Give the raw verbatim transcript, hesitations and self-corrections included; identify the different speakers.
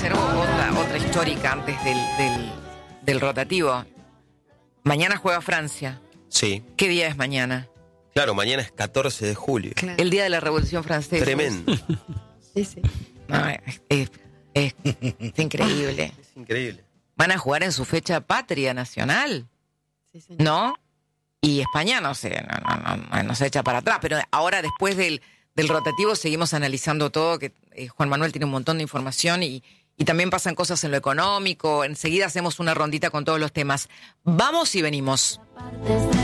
Speaker 1: hacer otra, otra histórica antes del, del, del rotativo. Mañana juega Francia.
Speaker 2: Sí.
Speaker 1: ¿Qué día es mañana?
Speaker 2: Claro, mañana es catorce de julio.
Speaker 3: Claro.
Speaker 1: El día de la Revolución Francesa.
Speaker 2: Tremendo.
Speaker 3: Sí, sí.
Speaker 1: No, es, es, es, es increíble.
Speaker 2: Es increíble.
Speaker 1: Van a jugar en su fecha patria nacional,
Speaker 3: Sí, señor.
Speaker 1: ¿no? Y España no se, no, no, no, no se echa para atrás. Pero ahora, después del, del rotativo, seguimos analizando todo, que eh, Juan Manuel tiene un montón de información y, y también pasan cosas en lo económico. Enseguida hacemos una rondita con todos los temas. Vamos y venimos.